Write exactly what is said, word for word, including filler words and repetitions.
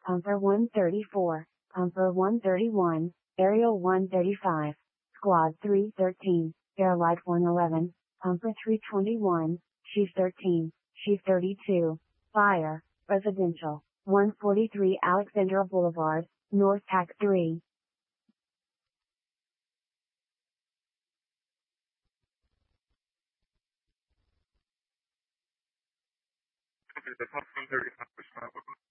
Pumper one thirty-four, Pumper one thirty-one, Aerial one thirty-five, Squad three thirteen, Airlight one eleven, Pumper three twenty-one, Chief thirteen, Chief thirty-two, Fire, Residential, one forty-three Alexandra Boulevard, North Tac three. Okay, the Pumper one thirty-five response.